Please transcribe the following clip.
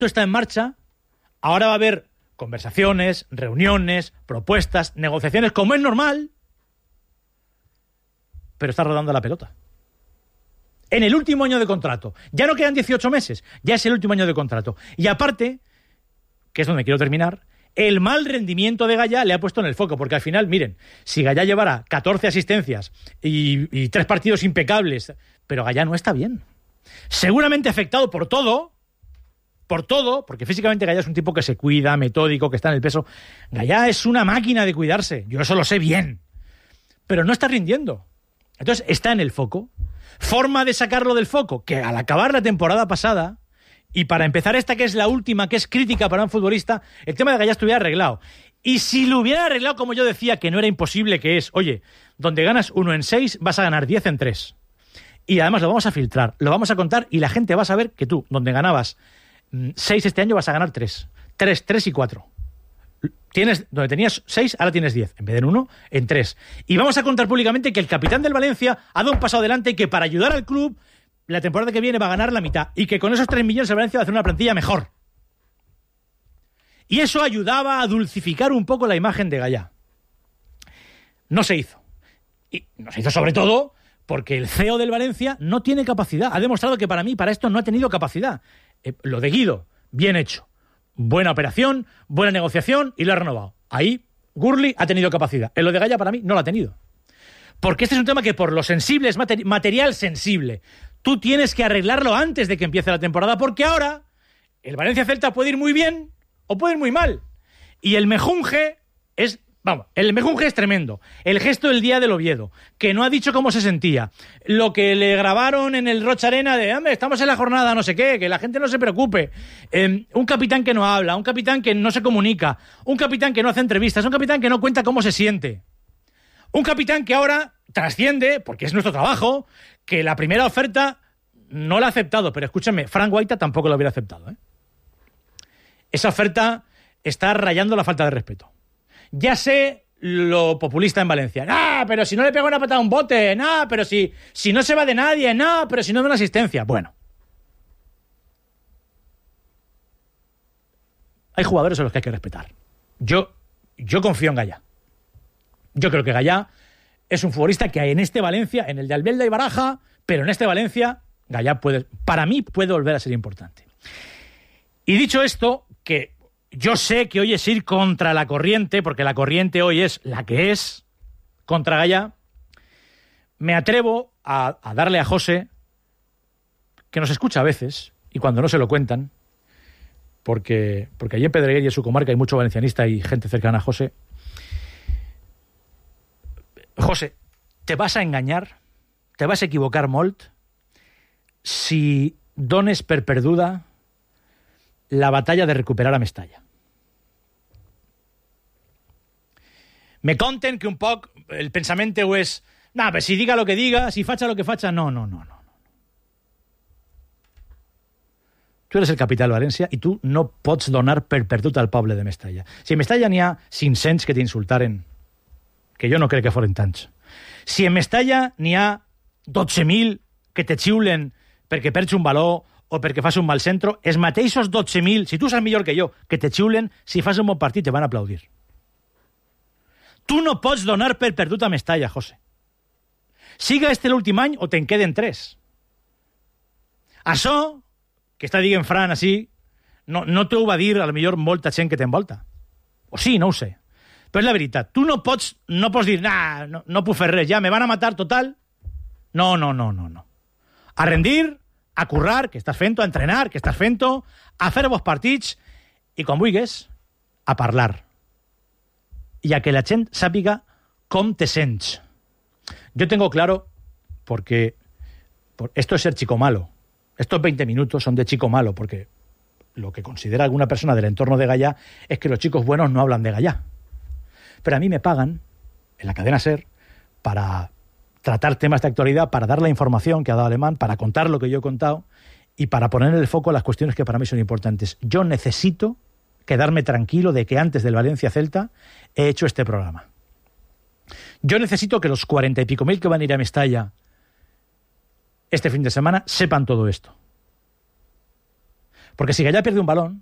Esto está en marcha. Ahora va a haber conversaciones, reuniones, propuestas, negociaciones, como es normal, pero está rodando la pelota. En el último año de contrato. Ya no quedan 18 meses, ya es el último año de contrato. Y aparte, que es donde quiero terminar, el mal rendimiento de Gallá le ha puesto en el foco, porque al final, miren, si Gallá llevara 14 asistencias y 3 partidos impecables, pero Gallá no está bien. Seguramente afectado por todo, porque físicamente Gallá es un tipo que se cuida, metódico, que está en el peso. Gallá es una máquina de cuidarse, yo eso lo sé bien, pero no está rindiendo. Entonces está en el foco. Forma de sacarlo del foco, que al acabar la temporada pasada, y para empezar esta que es la última, que es crítica para un futbolista, el tema de Gallá estuviera arreglado. Y si lo hubiera arreglado, como yo decía, que no era imposible, que es, oye, donde ganas 1 en 6, vas a ganar 10 en 3. Y además lo vamos a filtrar, lo vamos a contar y la gente va a saber que tú, donde ganabas 6 este año, vas a ganar 3. 3 y 4. Donde tenías 6, ahora tienes 10. En vez de en 1, en 3. Y vamos a contar públicamente que el capitán del Valencia ha dado un paso adelante y que para ayudar al club, la temporada que viene va a ganar la mitad. Y que con esos 3 millones el Valencia va a hacer una plantilla mejor. Y eso ayudaba a dulcificar un poco la imagen de Gallá. No se hizo. Y no se hizo sobre todo porque el CEO del Valencia no tiene capacidad. Ha demostrado que para mí, para esto, no ha tenido capacidad. Lo de Guido, bien hecho. Buena operación, buena negociación y lo ha renovado. Ahí, Gurley ha tenido capacidad. En lo de Gallá, para mí, no la ha tenido. Porque este es un tema que por lo sensible es material sensible. Tú tienes que arreglarlo antes de que empiece la temporada, porque ahora el Valencia-Celta puede ir muy bien o puede ir muy mal. Y el mejunje es... Vamos, el mejunje es tremendo. El gesto del día del Oviedo, que no ha dicho cómo se sentía. Lo que le grabaron en el Rocha Arena de, hombre, estamos en la jornada no sé qué, que la gente no se preocupe. Un capitán que no habla, un capitán que no se comunica, un capitán que no hace entrevistas, un capitán que no cuenta cómo se siente. Un capitán que ahora trasciende, porque es nuestro trabajo, que la primera oferta no la ha aceptado. Pero escúchame, Frank Guaita tampoco lo hubiera aceptado, ¿eh? Esa oferta está rayando la falta de respeto. Ya sé lo populista en Valencia. ¡Ah, pero si no le pega una patada a un bote! ¡No, pero si no se va de nadie! ¡No, pero si no da una asistencia! Bueno. Hay jugadores a los que hay que respetar. Yo confío en Gallá. Yo creo que Gallá es un futbolista que en este Valencia, en el de Albelda y Baraja, pero en este Valencia, Gallá para mí puede volver a ser importante. Y dicho esto, que yo sé que hoy es ir contra la corriente, porque la corriente hoy es la que es, contra Gallá, me atrevo a darle a José, que nos escucha a veces, y cuando no se lo cuentan, porque allí en Pedreguer y en su comarca hay mucho valencianista y gente cercana a José. José, te vas a engañar, te vas a equivocar molt, si dones per perduda la batalla de recuperar a Mestalla. Me conten que un poc el pensament teu és però si diga lo que diga, si facha lo que facha, no. Tu eres el capità del València i tu no pots donar per perdut al poble de Mestalla. Si en Mestalla n'hi ha 500 que t'insultaren, que jo no crec que foren tants. Si en Mestalla n'hi ha 12.000 que te xiulen perquè perds un baló o perquè fas un mal centro, els mateixos 12.000, si tu saps millor que jo, que te xiulen, si fas un bon partit te van a aplaudir. Tu no pots donar per perdut a Mestalla, José. Siga este l'últim any o te'n queden 3. Això, que està dient Fran així, no t'ho va dir a lo millor molta gent que t'envolta. O sí, no ho sé. Però és la veritat. Tu no pots dir, no puc fer res, ja me van a matar total. No. A rendir, a currar, que estàs fent-ho, a entrenar, que estàs fent-ho, a fer vos partits i, quan vulguis, a parlar. I a que la gent sàpiga com te sents. Yo tengo claro, porque esto es ser chico malo. Estos 20 minutos son de chico malo, porque lo que considera alguna persona del entorno de Gallá es que los chicos buenos no hablan de Gallá. Pero a mí me pagan, en la cadena SER, para tratar temas de actualidad, para dar la información que ha dado Alemán, para contar lo que yo he contado y para poner en el foco las cuestiones que para mí son importantes. Yo necesito quedarme tranquilo de que antes del Valencia-Celta he hecho este programa. Yo necesito que los 40 y pico mil que van a ir a Mestalla este fin de semana sepan todo esto. Porque si Gallá pierde un balón,